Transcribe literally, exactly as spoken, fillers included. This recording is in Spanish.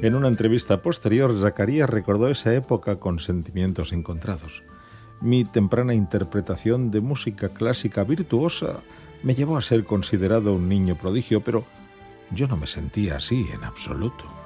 En una entrevista posterior, Zacarías recordó esa época con sentimientos encontrados. Mi temprana interpretación de música clásica virtuosa me llevó a ser considerado un niño prodigio, pero yo no me sentía así en absoluto.